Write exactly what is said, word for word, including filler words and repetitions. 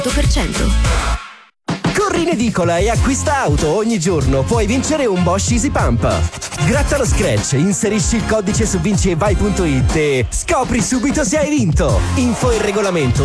per cento. Corri in edicola e acquista auto ogni giorno. Puoi vincere un Bosch Easy Pump. Gratta lo scratch, inserisci il codice su vinci e vai punto it e scopri subito se hai vinto. Info e regolamento